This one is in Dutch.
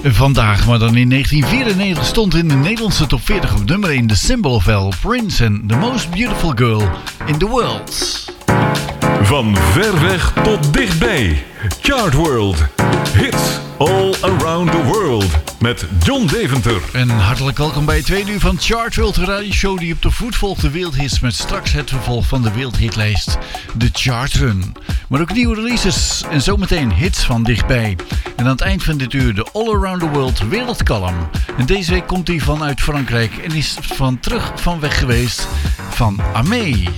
Vandaag, maar dan in 1994, stond in de Nederlandse top 40 op nummer 1 The Symbol of Hell, Prince en The Most Beautiful Girl in the World. Van ver weg tot dichtbij. Chart World. Hits all around the world. Met John Deventer. En hartelijk welkom bij het tweede uur van Chart World, de radioshow die op de voet volgt de wereldhits, met straks het vervolg van de wereldhitlijst, de Chart Run. Maar ook nieuwe releases en zometeen hits van dichtbij. En aan het eind van dit uur de All Around the World wereldkalm. En deze week komt hij vanuit Frankrijk en is van weg geweest van Amé.